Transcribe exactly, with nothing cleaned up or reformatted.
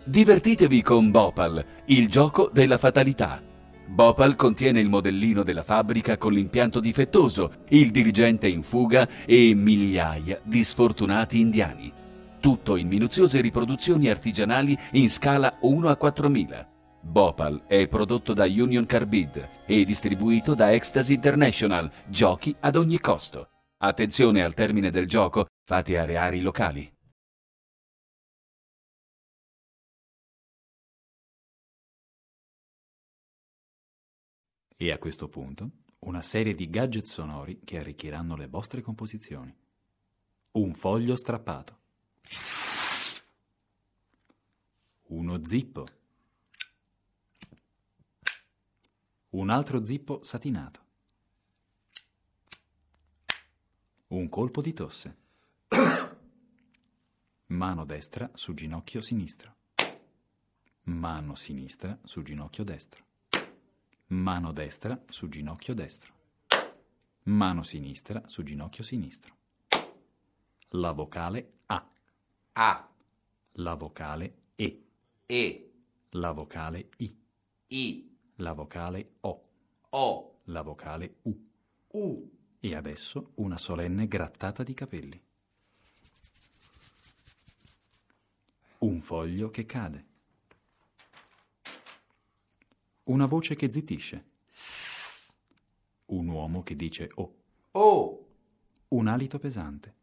Divertitevi con Bhopal, il gioco della fatalità. Bhopal contiene il modellino della fabbrica con l'impianto difettoso, il dirigente in fuga e migliaia di sfortunati indiani. Tutto in minuziose riproduzioni artigianali in scala uno a quattromila. Bhopal è prodotto da Union Carbide e distribuito da Ecstasy International, giochi ad ogni costo. Attenzione, al termine del gioco fate areare i locali. E a questo punto una serie di gadget sonori che arricchiranno le vostre composizioni. Un foglio strappato. Uno zippo. Un altro zippo satinato. Un colpo di tosse. Mano destra su ginocchio sinistro. Mano sinistra su ginocchio destro. Mano destra su ginocchio destro. Mano sinistra su ginocchio sinistro. La vocale A. A. La vocale E. E. La vocale I. I. La vocale O. O. La vocale U. U. E adesso una solenne grattata di capelli. Un foglio che cade. Una voce che zittisce. S. Un uomo che dice oh. O. Un alito pesante.